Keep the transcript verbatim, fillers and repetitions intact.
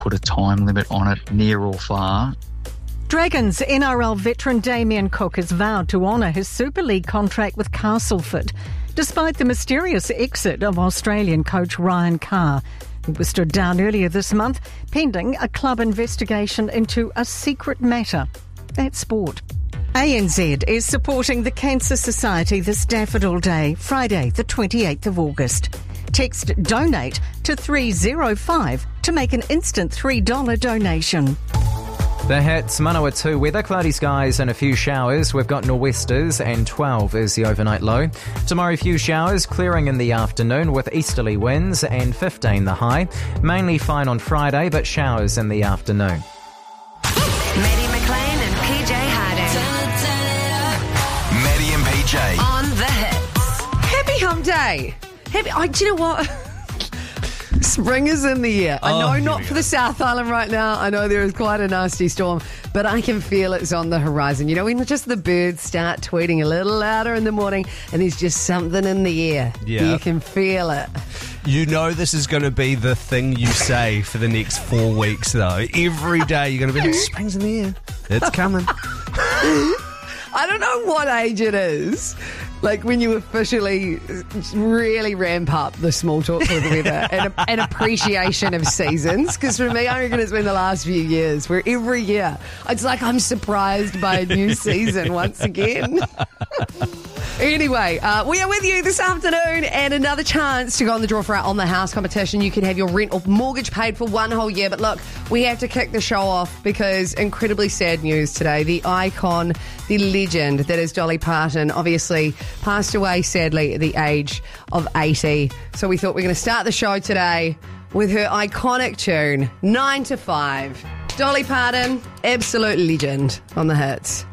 put a time limit on it, near or far. Dragons N R L veteran Damien Cook has vowed to honour his Super League contract with Castleford, despite the mysterious exit of Australian coach Ryan Carr, who was stood down earlier this month, pending a club investigation into a secret matter. That's sport. A N Z is supporting the Cancer Society this Daffodil Day, Friday the twenty-eighth of August. Text DONATE to three oh five to make an instant three dollars donation. The hits, Manawatu weather, cloudy skies and a few showers. We've got nor'westers and twelve is the overnight low. Tomorrow, few showers, clearing in the afternoon with easterly winds and fifteen the high. Mainly fine on Friday, but showers in the afternoon. Maddie McLean and P J Harding. Maddie and P J. On the hits. Happy hump day. Happy, oh, do you know what? Spring is in the air. I Oh, know here not we for go. the South Island right now. I know there is quite a nasty storm, but I can feel it's on the horizon. You know, when just the birds start tweeting a little louder in the morning and there's just something in the air. Yeah. You can feel it. You know this is going to be the thing you say for the next four weeks, though. Every day you're going to be like, spring's in the air. It's coming. I don't know what age it is, like when you officially really ramp up the small talk with the weather and, and appreciation of seasons. Because for me, I reckon it's been the last few years where every year it's like I'm surprised by a new season once again. Anyway, uh, we are with you this afternoon and another chance to go on the draw for our On the House competition. You can have your rent or mortgage paid for one whole year. But look, we have to kick the show off because incredibly sad news today. The icon, the legend that is Dolly Parton, obviously passed away sadly at the age of eighty. So we thought we we're going to start the show today with her iconic tune, nine to five. Dolly Parton, absolute legend on the hits.